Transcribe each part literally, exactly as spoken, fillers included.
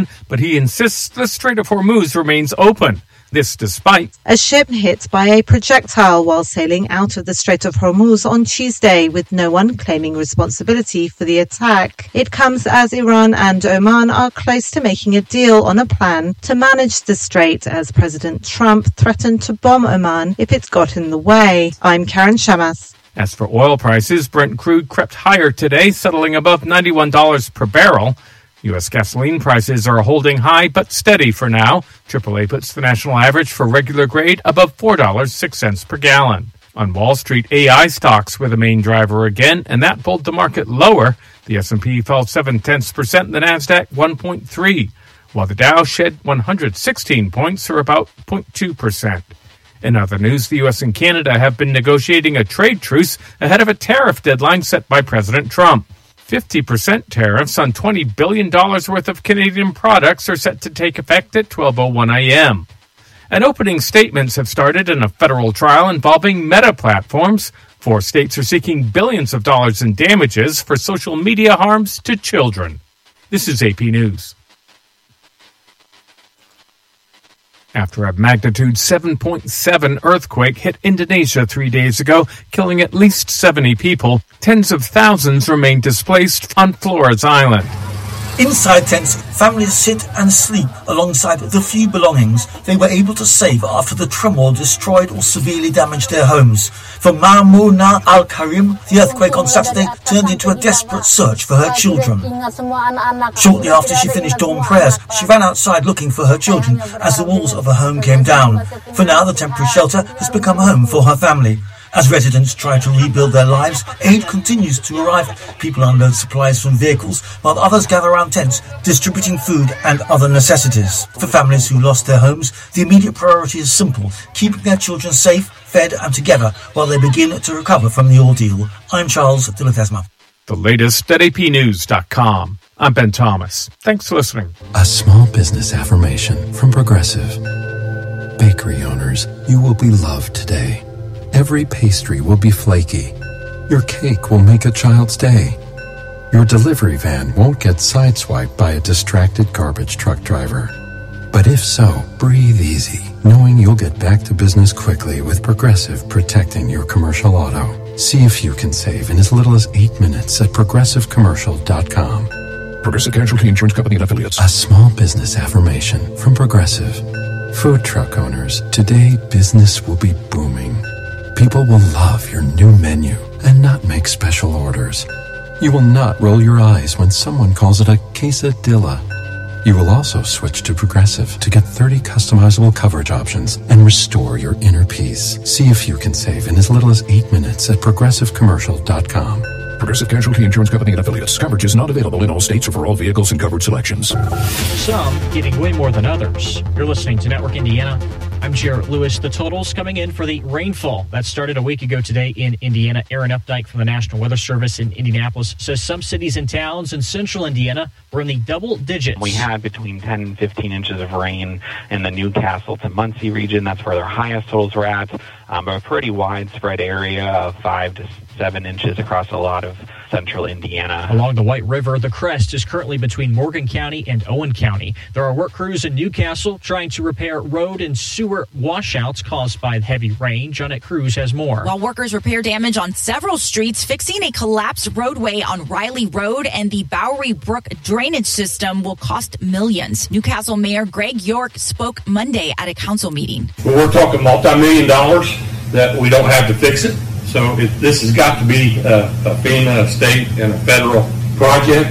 Iran, but he insists the Strait of Hormuz remains open. This despite a ship hit by a projectile while sailing out of the Strait of Hormuz on Tuesday, with no one claiming responsibility for the attack. It comes as Iran and Oman are close to making a deal on a plan to manage the strait, as President Trump threatened to bomb Oman if it's got in the way. I'm Karen Shamas. As for oil prices, Brent crude crept higher today, settling above ninety-one dollars per barrel. U S gasoline prices are holding high but steady for now. triple A puts the national average for regular grade above four dollars and six cents per gallon. On Wall Street, A I stocks were the main driver again, and that pulled the market lower. The S and P fell seven tenths percent, and the NASDAQ one point three, while the Dow shed one hundred sixteen points, or about zero point two percent. In other news, the U S and Canada have been negotiating a trade truce ahead of a tariff deadline set by President Trump. fifty percent tariffs on twenty billion dollars worth of Canadian products are set to take effect at twelve oh one a.m. And opening statements have started in a federal trial involving Meta platforms. Four states are seeking billions of dollars in damages for social media harms to children. This is A P News. After a magnitude seven point seven earthquake hit Indonesia three days ago, killing at least seventy people, tens of thousands remain displaced on Flores Island. Inside tents, families sit and sleep alongside the few belongings they were able to save after the tremor destroyed or severely damaged their homes. For Mamunah Al-Karim, the earthquake on Saturday turned into a desperate search for her children. Shortly after she finished dawn prayers, she ran outside looking for her children as the walls of her home came down. For now, the temporary shelter has become a home for her family. As residents try to rebuild their lives, aid continues to arrive. People unload supplies from vehicles, while others gather around tents, distributing food and other necessities. For families who lost their homes, the immediate priority is simple: keeping their children safe, fed and together while they begin to recover from the ordeal. I'm Charles de Ledesma. The latest at A P news dot com. I'm Ben Thomas. Thanks for listening. A small business affirmation from Progressive. Bakery owners, you will be loved today. Every pastry will be flaky. Your cake will make a child's day. Your delivery van won't get sideswiped by a distracted garbage truck driver. But if so, breathe easy, knowing you'll get back to business quickly with Progressive protecting your commercial auto. See if you can save in as little as eight minutes at progressive commercial dot com. Progressive Casualty Insurance Company and Affiliates. A small business affirmation from Progressive. Food truck owners, today business will be booming. People will love your new menu and not make special orders. You will not roll your eyes when someone calls it a quesadilla. You will also switch to Progressive to get thirty customizable coverage options and restore your inner peace. See if you can save in as little as eight minutes at progressive commercial dot com. Progressive Casualty Insurance Company and Affiliates. Coverage is not available in all states or for all vehicles and covered selections. Some getting way more than others. You're listening to Network Indiana. I'm Jarrett Lewis. The totals coming in for the rainfall that started a week ago today in Indiana. Aaron Updike from the National Weather Service in Indianapolis says some cities and towns in central Indiana were in the double digits. We had between ten and fifteen inches of rain in the Newcastle to Muncie region. That's where their highest totals were at. Um, a pretty widespread area of five to seven inches across a lot of central Indiana. Along the White River, the crest is currently between Morgan County and Owen County. There are work crews in Newcastle trying to repair road and sewer washouts caused by heavy rain. Jeanette Cruz has more. While workers repair damage on several streets, fixing a collapsed roadway on Riley Road and the Bowery Brook drainage system will cost millions. Newcastle Mayor Greg York spoke Monday at a council meeting. Well, we're talking multi-million dollars that we don't have to fix it. So it, this has got to be a, a FEMA, a state, and a federal project.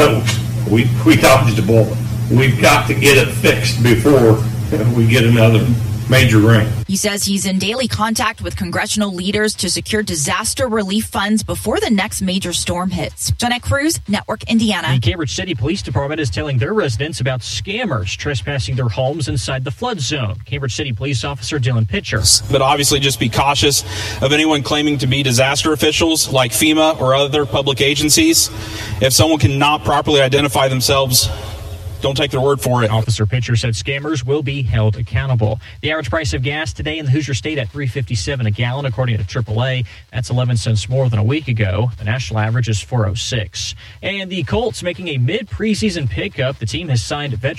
We we dodged a bullet. We've got to get it fixed before we get another major rain. He says he's in daily contact with congressional leaders to secure disaster relief funds before the next major storm hits. Jeanette Cruz, Network Indiana. The Cambridge City Police Department is telling their residents about scammers trespassing their homes inside the flood zone. Cambridge City Police Officer Dylan Pitcher. But obviously just be cautious of anyone claiming to be disaster officials like FEMA or other public agencies. If someone cannot properly identify themselves, don't take their word for it. Officer Pitcher said scammers will be held accountable. The average price of gas today in the Hoosier State at three fifty-seven a gallon, according to triple A. That's eleven cents more than a week ago. The national average is four oh six. And the Colts making a mid-preseason pickup. The team has signed veteran